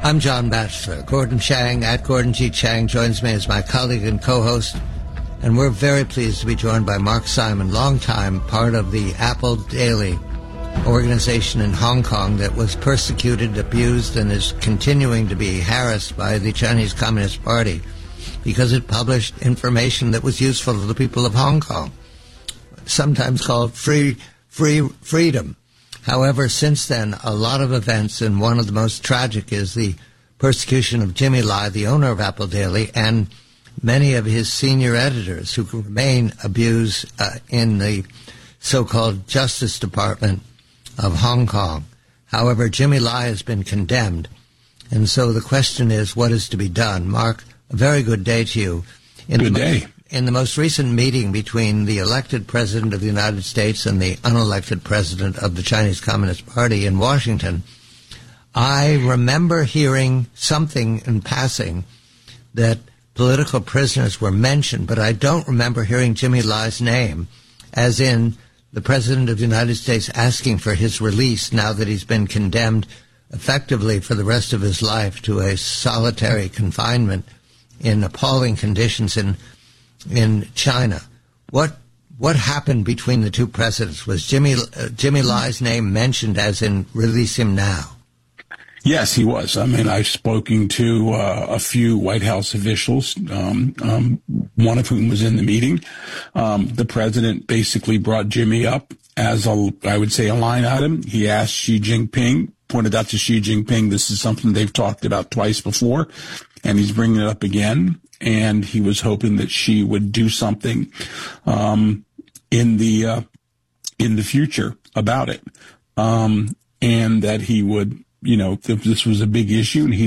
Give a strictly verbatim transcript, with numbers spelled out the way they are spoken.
I'm John Batchelor. Gordon Chang, at Gordon G. Chang, joins me as my colleague and co-host. And we're very pleased to be joined by Mark Simon, longtime part of the Apple Daily organization in Hong Kong that was persecuted, abused, and is continuing to be harassed by the Chinese Communist Party because it published information that was useful to the people of Hong Kong, sometimes called free, free freedom. However, since then, a lot of events, and one of the most tragic is the persecution of Jimmy Lai, the owner of Apple Daily, and many of his senior editors who remain abused uh, in the so-called Justice Department of Hong Kong. However, Jimmy Lai has been condemned, and so the question is, what is to be done? Mark, a very good day to you. In good the day. Most, in the most recent meeting between the elected president of the United States and the unelected president of the Chinese Communist Party in Washington, I remember hearing something in passing that political prisoners were mentioned, but I don't remember hearing Jimmy Lai's name, as in the President of the United States asking for his release now that he's been condemned effectively for the rest of his life to a solitary confinement in appalling conditions in in China. What what happened between the two presidents? Was Jimmy uh, Jimmy Lai's name mentioned as in release him now? Yes, he was. I mean, I've spoken to uh, a few White House officials, um, um, one of whom was in the meeting. Um, the president basically brought Jimmy up as, a, I would say, a line item. He asked Xi Jinping, pointed out to Xi Jinping, this is something they've talked about twice before, and he's bringing it up again. And he was hoping that Xi would do something um, in the uh, in the future about it, um, and that he would. You know, this was a big issue, and he